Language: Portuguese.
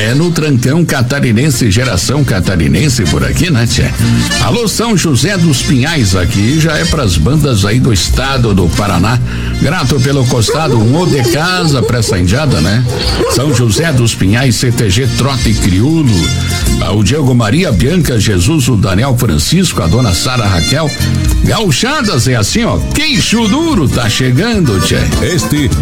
É no Trancão Catarinense, Geração Catarinense por aqui, né, tchê? Alô, São José dos Pinhais, aqui já é pras bandas aí do estado do Paraná. Grato pelo costado, um de casa pra essa indiada, né? São José dos Pinhais, CTG Trote Crioulo. O Diego Maria, Bianca Jesus, o Daniel Francisco, a dona Sara Raquel. Gauchadas é assim, ó, queixo duro tá chegando, tchê. Este